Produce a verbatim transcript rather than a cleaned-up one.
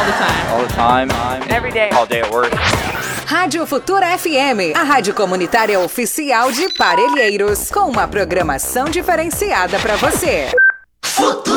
the time. All the time. time. Every day. All day at work. Rádio Futura F M, a rádio comunitária oficial de Parelheiros, com uma programação diferenciada para você. Futura!